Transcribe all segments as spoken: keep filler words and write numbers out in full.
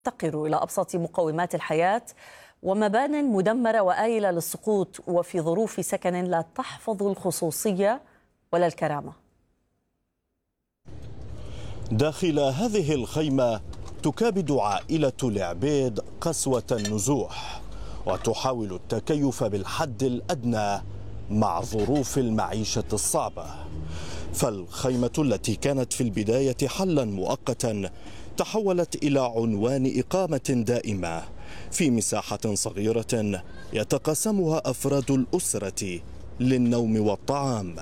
تفتقر إلى أبسط مقومات الحياة ومبان مدمرة وآيلة للسقوط، وفي ظروف سكن لا تحفظ الخصوصية ولا الكرامة. داخل هذه الخيمة تكابد عائلة العبيد قسوة النزوح وتحاول التكيف بالحد الأدنى مع ظروف المعيشة الصعبة. فالخيمة التي كانت في البداية حلا مؤقتا تحولت إلى عنوان إقامة دائمة في مساحة صغيرة يتقاسمها أفراد الأسرة للنوم والطعام.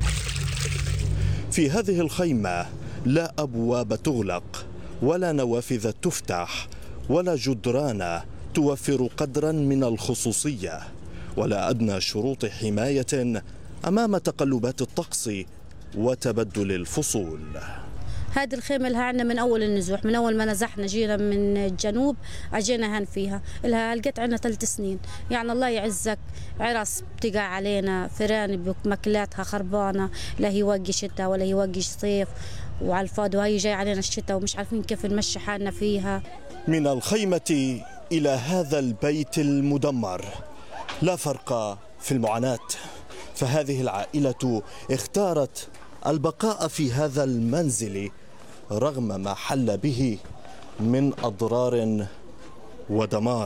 في هذه الخيمة لا أبواب تغلق ولا نوافذ تفتح ولا جدران توفر قدرا من الخصوصية ولا أدنى شروط حماية أمام تقلبات الطقس وتبدل الفصول. هذه الخيمة لها عنا من أول النزوح، من أول ما نزحنا جينا من الجنوب أجينا هان فيها، لها لقيت عنا ثلاث سنين. يعني الله يعزك عرس بتقع علينا، فران بمكلاتها خربانة، لا هي وقي شتاء ولا هي وقي صيف، وعلى الفاضي وهي جاي علينا الشتاء ومش عارفين كيف نمشي حالنا فيها. من الخيمة إلى هذا البيت المدمر لا فرق في المعاناة، فهذه العائلة اختارت البقاء في هذا المنزل رغم ما حل به من أضرار ودمار.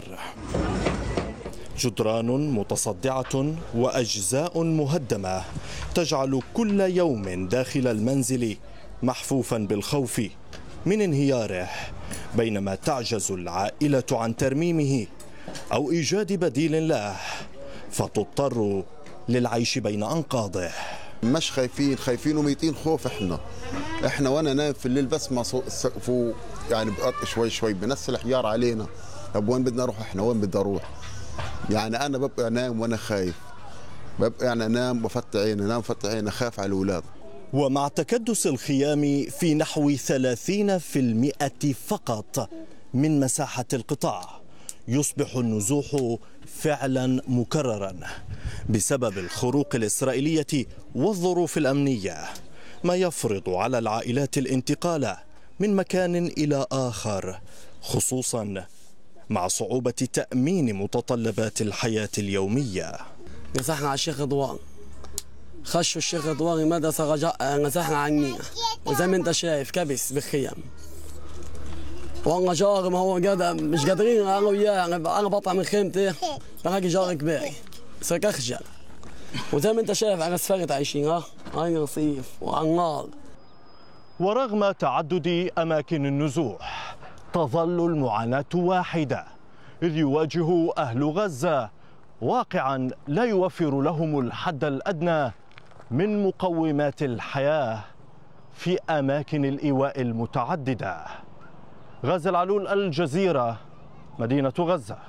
جدران متصدعة وأجزاء مهدمة تجعل كل يوم داخل المنزل محفوفا بالخوف من انهياره، بينما تعجز العائلة عن ترميمه أو إيجاد بديل له، فتضطر للعيش بين أنقاضه. مش خايفين خايفين وميتين خوف. احنا احنا وانا نايم في الليل بس ما فوق يعني بقط شوي شوي بنسل الحجار علينا. طب وين بدنا نروح احنا؟ وين بدي اروح؟ يعني انا ببقى نايم وانا خايف، ببقى يعني انام وفتح عيني، انام وفتح عيني، خاف على الاولاد. ومع تكدس الخيام في نحو ثلاثين بالمئة فقط من مساحة القطاع، يصبح النزوح فعلا مكررا بسبب الخروق الإسرائيلية والظروف الأمنية، ما يفرض على العائلات الانتقال من مكان إلى آخر، خصوصا مع صعوبة تأمين متطلبات الحياة اليومية. نزحنا على الشيخ رضوان، خشوا الشيخ رضوان مدرسة رجاء، نزحنا عني وزي ما انت شايف كبس بالخيام. وانا جار ما هو قادر مش قادرين انا وياه، انا بطلع من خيمتي بلاقي جار كبير صرت اخجل. وزي ما انت شايف على اسفلت عايشين، ها هاي رصيف وعلى النار. ورغم تعدد اماكن النزوح تظل المعاناة واحدة، إذ يواجه أهل غزة واقعا لا يوفر لهم الحد الأدنى من مقومات الحياة في أماكن الإيواء المتعددة. غازي العلول، الجزيرة، مدينة غزة.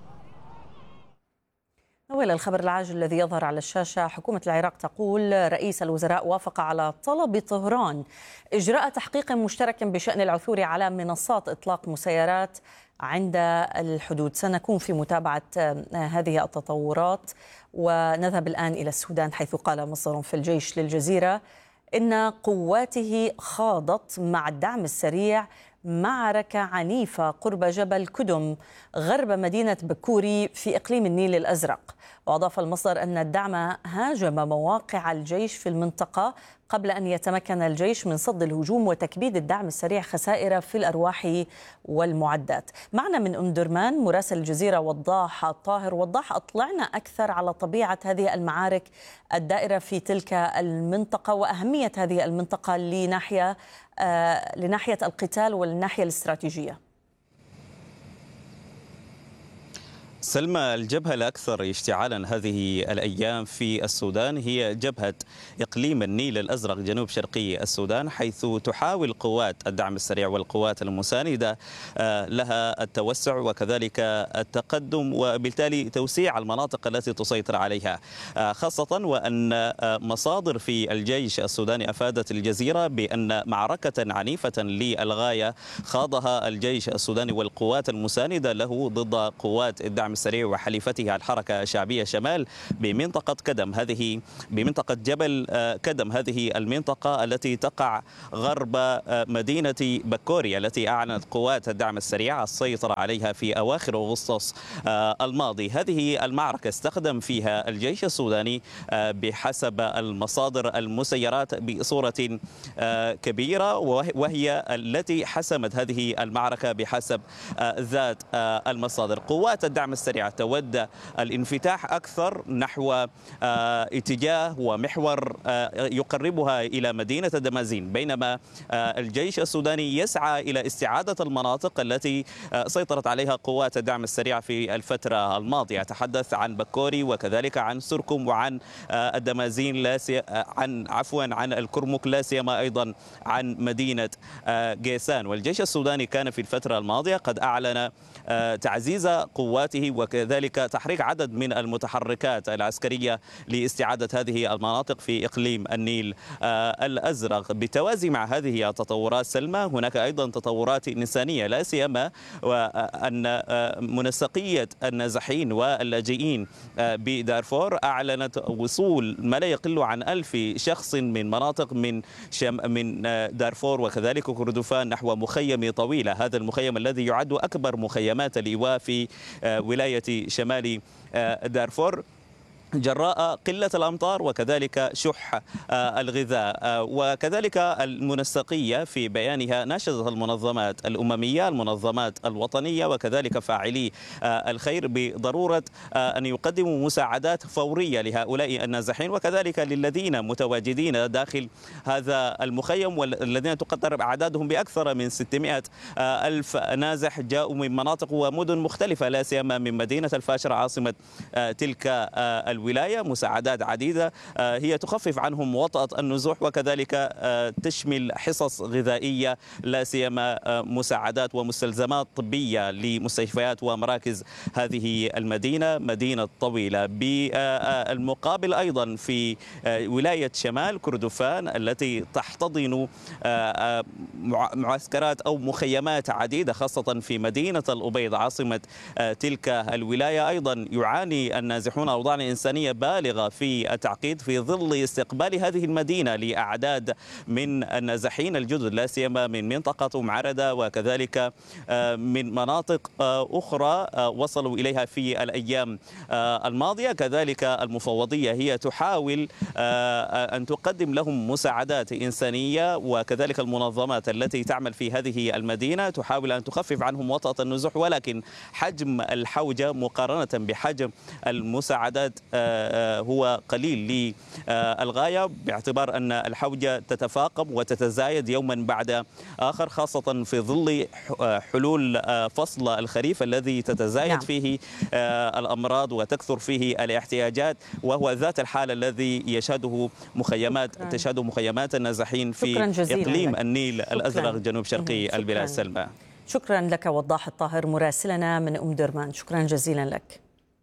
وإلى الخبر العاجل الذي يظهر على الشاشة، حكومة العراق تقول رئيس الوزراء وافق على طلب طهران إجراء تحقيق مشترك بشأن العثور على منصات إطلاق مسيرات عند الحدود. سنكون في متابعة هذه التطورات، ونذهب الآن إلى السودان، حيث قال مصدر في الجيش للجزيرة إن قواته خاضت مع الدعم السريع معركة عنيفة قرب جبل كدم غرب مدينة بكوري في إقليم النيل الأزرق. وأضاف المصدر أن الدعم هاجم مواقع الجيش في المنطقة قبل أن يتمكن الجيش من صد الهجوم وتكبيد الدعم السريع خسائر في الأرواح والمعدات. معنا من أم درمان مراسل الجزيرة وضاح الطاهر. وضاح، أطلعنا أكثر على طبيعة هذه المعارك الدائرة في تلك المنطقة وأهمية هذه المنطقة لناحية آه لناحية القتال والناحية الاستراتيجية. سلمى، الجبهة الأكثر اشتعالا هذه الأيام في السودان هي جبهة إقليم النيل الأزرق جنوب شرقي السودان، حيث تحاول قوات الدعم السريع والقوات المساندة لها التوسع وكذلك التقدم، وبالتالي توسيع المناطق التي تسيطر عليها، خاصة وأن مصادر في الجيش السوداني أفادت الجزيرة بأن معركة عنيفة للغاية خاضها الجيش السوداني والقوات المساندة له ضد قوات الدعم الدعم السريع وحليفتها الحركة الشعبية شمال بمنطقة كدم، هذه بمنطقة جبل كدم، هذه المنطقة التي تقع غرب مدينة بكوري التي أعلنت قوات الدعم السريع السيطرة عليها في أواخر أغسطس الماضي. هذه المعركة استخدم فيها الجيش السوداني بحسب المصادر المسيرات بصورة كبيرة، وهي التي حسمت هذه المعركة بحسب ذات المصادر. قوات الدعم السريع تود الانفتاح أكثر نحو اتجاه ومحور يقربها إلى مدينة دمازين، بينما الجيش السوداني يسعى إلى استعادة المناطق التي سيطرت عليها قوات الدعم السريع في الفترة الماضية. أتحدث عن بكوري وكذلك عن سركم وعن الدمازين، لا سي... عن عفوا عن الكرمك، لا سيما أيضا عن مدينة جيسان. والجيش السوداني كان في الفترة الماضية قد أعلن تعزيز قواته وكذلك تحريك عدد من المتحركات العسكرية لاستعادة هذه المناطق في إقليم النيل الأزرق. بالتوازي مع هذه التطورات سلمى، هناك أيضا تطورات إنسانية، لا سيما أن منسقية النازحين واللاجئين بدارفور أعلنت وصول ما لا يقل عن ألف شخص من مناطق من شم من دارفور وكذلك كردفان نحو مخيم طويلة. هذا المخيم الذي يعد أكبر مخيمات الإيواء في ولاية شمال دارفور جراء قلة الأمطار وكذلك شح الغذاء. وكذلك المنسقية في بيانها ناشدت المنظمات الأممية، المنظمات الوطنية وكذلك فاعلي الخير بضرورة أن يقدموا مساعدات فورية لهؤلاء النازحين وكذلك للذين متواجدين داخل هذا المخيم والذين تقدر أعدادهم بأكثر من ستمائة ألف نازح جاءوا من مناطق ومدن مختلفة، لا سيما من مدينة الفاشر عاصمة تلك الولاية. مساعدات عديدة هي تخفف عنهم وطأة النزوح وكذلك تشمل حصص غذائية، لا سيما مساعدات ومستلزمات طبية لمستشفيات ومراكز هذه المدينة مدينة طويلة. بالمقابل أيضا في ولاية شمال كردفان التي تحتضن معسكرات أو مخيمات عديدة خاصة في مدينة الأبيض عاصمة تلك الولاية، أيضا يعاني النازحون أوضاع إنسانية بالغة في التعقيد في ظل استقبال هذه المدينة لأعداد من النازحين الجدد، لا سيما من منطقة أم عردة وكذلك من مناطق أخرى وصلوا إليها في الأيام الماضية. كذلك المفوضية هي تحاول أن تقدم لهم مساعدات إنسانية وكذلك المنظمات التي تعمل في هذه المدينة تحاول أن تخفف عنهم وطأة النزوح، ولكن حجم الحوجة مقارنة بحجم المساعدات هو قليل للغاية، باعتبار أن الحوجة تتفاقم وتتزايد يوما بعد آخر، خاصة في ظل حلول فصل الخريف الذي تتزايد نعم. فيه الأمراض وتكثر فيه الاحتياجات، وهو ذات الحال الذي يشهده مخيمات شكرا. تشهده مخيمات النازحين في إقليم لك. النيل شكرا. الأزرق جنوب شرقي البلاد. سلمى، شكرا لك وضاح الطاهر مراسلنا من أم درمان، شكرا جزيلا لك.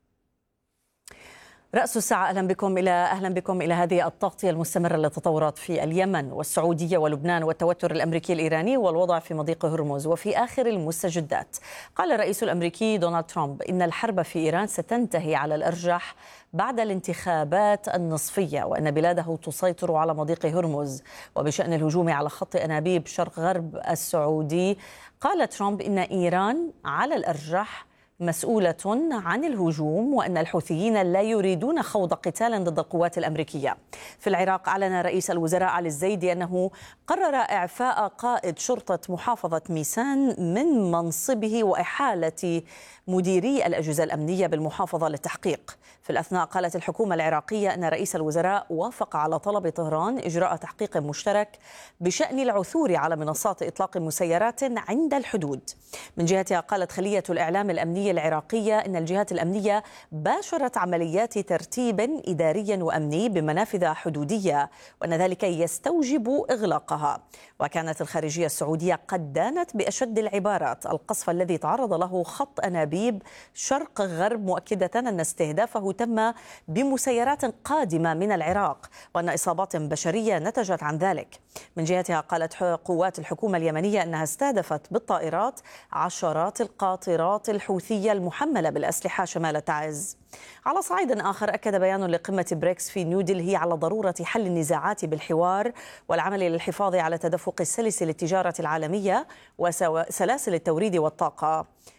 رأس الساعة، أهلا بكم إلى أهلا بكم إلى هذه التغطية المستمرة للتطورات في اليمن والسعودية ولبنان والتوتر الأمريكي الإيراني والوضع في مضيق هرمز. وفي آخر المستجدات قال الرئيس الأمريكي دونالد ترامب إن الحرب في إيران ستنتهي على الأرجح بعد الانتخابات النصفية، وأن بلاده تسيطر على مضيق هرمز. وبشأن الهجوم على خط أنابيب شرق غرب السعودي قال ترامب إن إيران على الأرجح مسؤولة عن الهجوم، وأن الحوثيين لا يريدون خوض قتال ضد القوات الأمريكية. في العراق أعلن رئيس الوزراء علي الزيدي أنه قرر إعفاء قائد شرطة محافظة ميسان من منصبه وإحالة مديري الأجهزة الأمنية بالمحافظة للتحقيق. في الأثناء قالت الحكومة العراقية أن رئيس الوزراء وافق على طلب طهران إجراء تحقيق مشترك بشأن العثور على منصات إطلاق مسيرات عند الحدود. من جهتها قالت خلية الإعلام الأمنية العراقية أن الجهات الأمنية باشرت عمليات ترتيب إداري وأمني بمنافذ حدودية، وأن ذلك يستوجب إغلاقها. وكانت الخارجية السعودية قد دانت بأشد العبارات القصف الذي تعرض له خط أنابيب شرق غرب، مؤكدة أن استهدافه تم بمسيرات قادمة من العراق، وأن إصابات بشرية نتجت عن ذلك. من جهتها قالت قوات الحكومة اليمنية أنها استهدفت بالطائرات عشرات القاطرات الحوثية الروسية المحملة بالأسلحة شمال تعز. على صعيد آخر، أكد بيان لقمة بريكس في نيودلهي على ضرورة حل النزاعات بالحوار والعمل للحفاظ على تدفق السلس للتجارة العالمية وسلاسل التوريد والطاقة.